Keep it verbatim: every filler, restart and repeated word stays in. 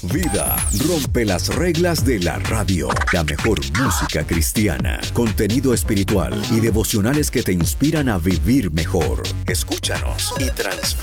Vida rompe las reglas de la radio. La mejor música cristiana, contenido espiritual y devocionales que te inspiran a vivir mejor. Escúchanos y transforma.